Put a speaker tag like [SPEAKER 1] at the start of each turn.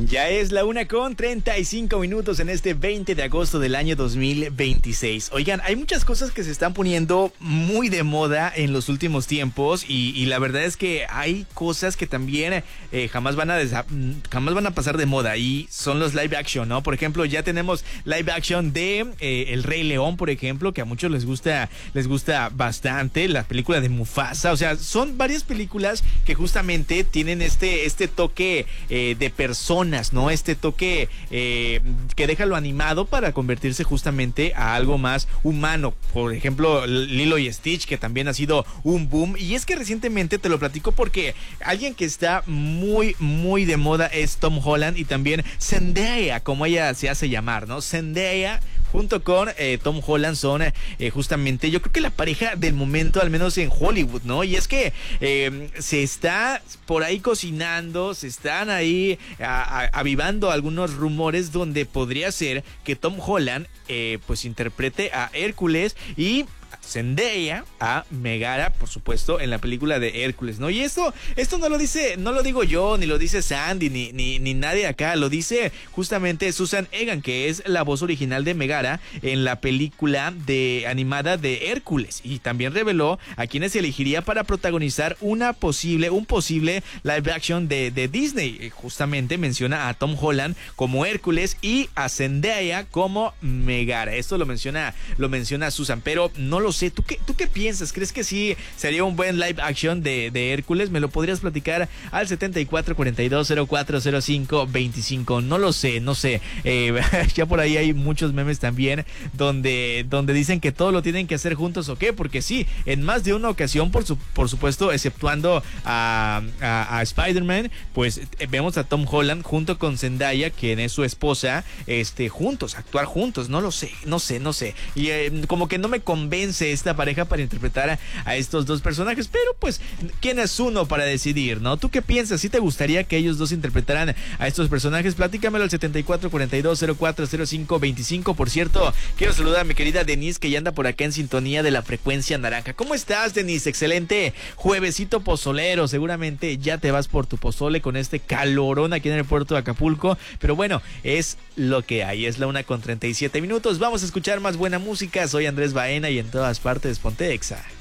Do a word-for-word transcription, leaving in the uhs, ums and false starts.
[SPEAKER 1] Ya es la una con treinta y cinco minutos en este veinte de agosto del año dos mil veintiséis. Oigan, hay muchas cosas que se están poniendo muy de moda en los últimos tiempos y, y la verdad es que hay cosas que también eh, jamás van a desa- jamás van a pasar de moda y son los live action, ¿no? Por ejemplo, ya tenemos live action de eh, El Rey León, por ejemplo, que a muchos les gusta les gusta bastante, la película de Mufasa. O sea, son varias películas que justamente tienen este este toque eh, de persona, ¿no? Este toque eh, que deja lo animado para convertirse justamente a algo más humano. Por ejemplo, Lilo y Stitch, que también ha sido un boom. Y es que recientemente te lo platico porque alguien que está muy, muy de moda es Tom Holland y también Zendaya, como ella se hace llamar, ¿no? Zendaya junto con eh, Tom Holland son eh, justamente, yo creo que la pareja del momento, al menos en Hollywood, ¿no? Y es que eh, se está por ahí cocinando, se están ahí a, a, avivando algunos rumores donde podría ser que Tom Holland eh, pues interprete a Hércules y Zendaya a Megara, por supuesto, en la película de Hércules, ¿no? Y esto, esto no lo dice, no lo digo yo, ni lo dice Sandy, ni, ni, ni nadie acá, lo dice justamente Susan Egan, que es la voz original de Megara en la película de animada de Hércules, y también reveló a quienes elegiría para protagonizar una posible, un posible live action de, de Disney. Justamente menciona a Tom Holland como Hércules y a Zendaya como Megara. Esto lo menciona, lo menciona Susan, pero no lo sé. ¿Tú qué, ¿Tú qué piensas? ¿Crees que sí sería un buen live action de, de Hércules? ¿Me lo podrías platicar al setenta y cuatro cuarenta y dos cero cuatro cero cinco veinticinco? No lo sé, no sé. Eh, ya por ahí hay muchos memes también donde, donde dicen que todo lo tienen que hacer juntos, ¿o qué? Porque sí, en más de una ocasión, por, su, por supuesto, exceptuando a, a, a Spider-Man, pues eh, vemos a Tom Holland junto con Zendaya, quien es su esposa, este, juntos, actuar juntos. No lo sé, no sé, no sé. Y eh, como que no me convence esta pareja para interpretar a, a estos dos personajes, pero pues, ¿quién es uno para decidir, no? ¿Tú qué piensas? ¿Sí te gustaría que ellos dos interpretaran a estos personajes? Platícamelo al setenta y cuatro cuarenta y dos cero cuatro cero cinco veinticinco. Por cierto, quiero saludar a mi querida Denise, que ya anda por acá en sintonía de la frecuencia naranja. ¿Cómo estás, Denise? Excelente juevesito pozolero. Seguramente ya te vas por tu pozole con este calorón aquí en el puerto de Acapulco, pero bueno, es lo que hay. Es la una con treinta y siete minutos. Vamos a escuchar más buena música. Soy Andrés Baena y en todas partes ponte Exa.